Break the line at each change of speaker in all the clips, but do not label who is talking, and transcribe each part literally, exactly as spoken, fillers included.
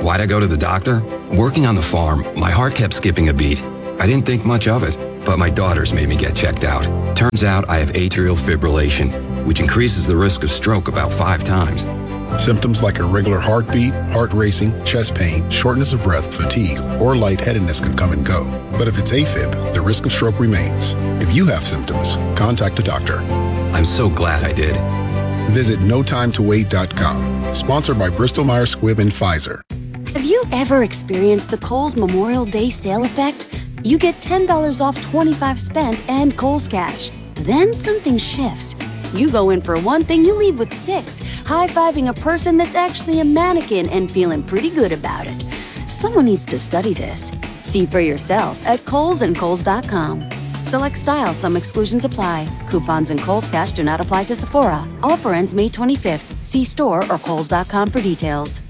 Why'd I go to the doctor? Working on the farm, my heart kept skipping a beat. I didn't think much of it, but my daughters made me get checked out. Turns out I have atrial fibrillation, which increases the risk of stroke about five times.
Symptoms like irregular heartbeat, heart racing, chest pain, shortness of breath, fatigue, or lightheadedness can come and go. But if it's AFib, the risk of stroke remains. If you have symptoms, contact a doctor.
I'm so glad I did.
Visit no time to wait dot com. Sponsored by Bristol Myers Squibb and Pfizer.
Have you ever experienced the Kohl's Memorial Day sale effect? You get ten dollars off twenty-five dollars spent and Kohl's Cash. Then something shifts. You go in for one thing, you leave with six, high-fiving a person that's actually a mannequin and feeling pretty good about it. Someone needs to study this. See for yourself at Kohl's and Kohl's dot com. Select styles, some exclusions apply. Coupons and Kohl's Cash do not apply to Sephora. Offer ends May twenty-fifth. See store or Kohl's dot com for details.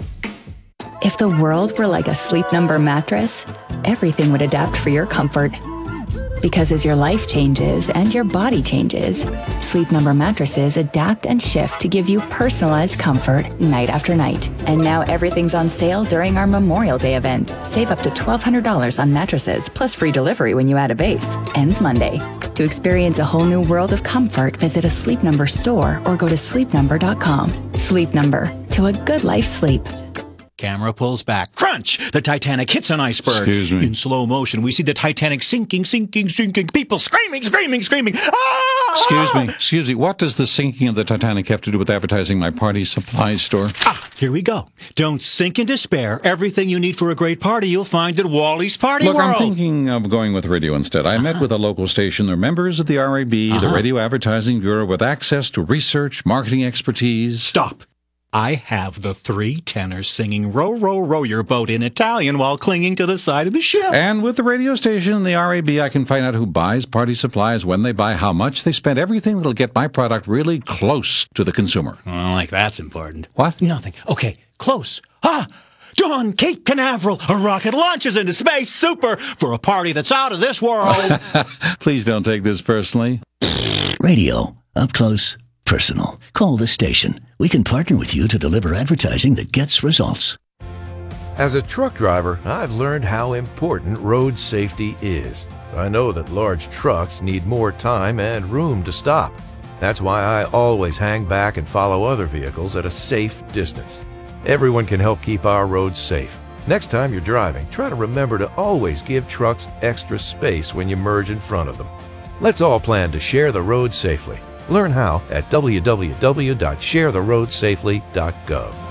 If the world were like a Sleep Number mattress, everything would adapt for your comfort. Because as your life changes and your body changes, Sleep Number mattresses adapt and shift to give you personalized comfort night after night. And now everything's on sale during our Memorial Day event. Save up to twelve hundred dollars on mattresses, plus free delivery when you add a base. Ends Monday. To experience a whole new world of comfort, visit a Sleep Number store or go to sleep number dot com. Sleep Number. To a good life sleep.
Camera pulls back. Crunch! The Titanic hits an iceberg.
Excuse me.
In slow motion, we see the Titanic sinking, sinking, sinking. People screaming, screaming, screaming. Ah!
Excuse me. Excuse me. What does the sinking of the Titanic have to do with advertising my party supply store?
Ah, here we go. Don't sink in despair. Everything you need for a great party, you'll find at Wally's Party
Look,
World.
I'm thinking of going with radio instead. I met with a local station. They're members of the R A B,
Uh-huh.
the Radio Advertising Bureau, with access to research, marketing expertise.
Stop. I have the three tenors singing Row, Row, Row Your Boat in Italian while clinging to the side of the ship.
And with the radio station and the R A B, I can find out who buys party supplies, when they buy, how much they spend, everything that'll get my product really close to the consumer.
Well, like that's important.
What?
Nothing. Okay, close. Ah! Dawn, Cape Canaveral, a rocket launches into space. Super! For a party that's out of this world.
Please don't take this personally.
Radio. Up close. Personal. Call the station. We can partner with you to deliver advertising that gets results.
As a truck driver, I've learned how important road safety is. I know that large trucks need more time and room to stop. That's why I always hang back and follow other vehicles at a safe distance. Everyone can help keep our roads safe. Next time you're driving, try to remember to always give trucks extra space when you merge in front of them. Let's all plan to share the road safely. Learn how at w w w dot share the road safely dot gov.